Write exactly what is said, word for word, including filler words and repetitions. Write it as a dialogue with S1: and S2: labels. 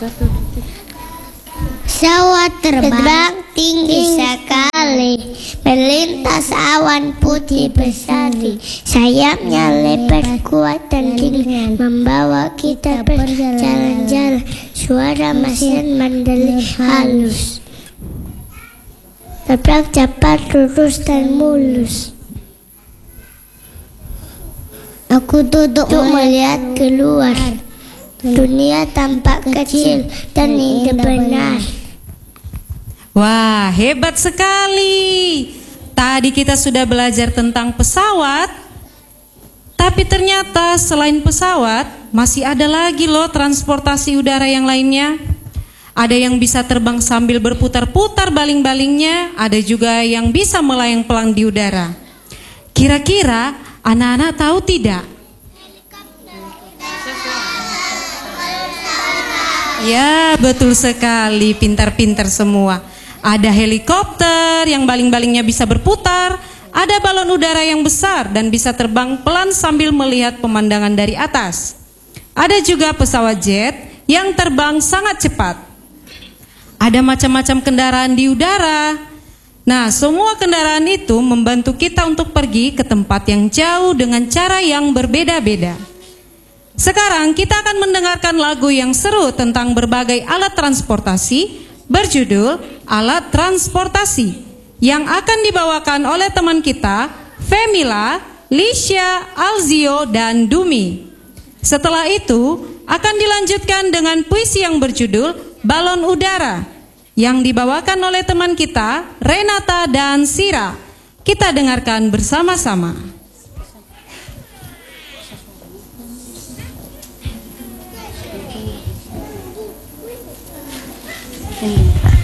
S1: Pesawat terbang tinggi sekali, melintas awan putih bersari. Sayapnya lebar kuat dan tinggi, membawa kita berjalan-jalan. Suara mesin mendelik halus, terbang cepat, lurus dan mulus. Aku duduk melihat keluar. Dunia tampak kecil dan indah benar.
S2: Wah, hebat sekali. Tadi kita sudah belajar tentang pesawat, tapi ternyata selain pesawat masih ada lagi loh transportasi udara yang lainnya. Ada yang bisa terbang sambil berputar-putar baling-balingnya, ada juga yang bisa melayang pelan di udara. Kira-kira anak-anak tahu tidak? Ya, betul sekali, pintar-pintar semua. Ada helikopter yang baling-balingnya bisa berputar, ada balon udara yang besar dan bisa terbang pelan sambil melihat pemandangan dari atas. Ada juga pesawat jet yang terbang sangat cepat. Ada macam-macam kendaraan di udara. Nah, semua kendaraan itu membantu kita untuk pergi ke tempat yang jauh dengan cara yang berbeda-beda. Sekarang kita akan mendengarkan lagu yang seru tentang berbagai alat transportasi berjudul Alat Transportasi yang akan dibawakan oleh teman kita Femila, Lisha, Alzio, dan Dumi. Setelah itu akan dilanjutkan dengan puisi yang berjudul Balon Udara yang dibawakan oleh teman kita Renata dan Sira. Kita dengarkan bersama-sama.
S1: Hmm.